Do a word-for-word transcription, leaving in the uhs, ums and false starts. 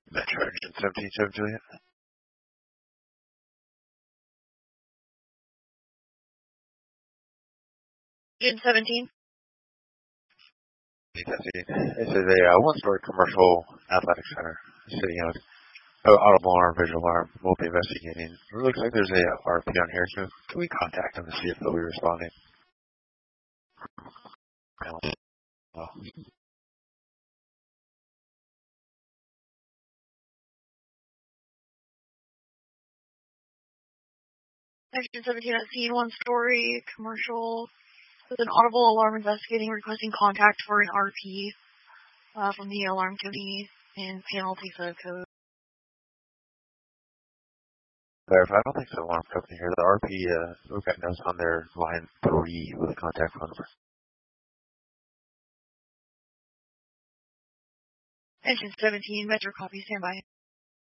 Metro Engine seventeen seven Juliet. Engine seventeen. This is a uh, one-story commercial athletic center sitting out. Oh, audible alarm, visual alarm. We'll be investigating. It looks like there's a uh, R P on here, so can we contact them to see if they'll be responding? Oh. Engine seventeen at scene, one story, commercial, with an audible alarm investigating, requesting contact for an R P uh, from the alarm company and panel takes a code. Verify, I don't think it's an alarm company here. The R P, uh, we've got notes on their line three with a contact phone number. Engine seventeen, Metro copy, standby.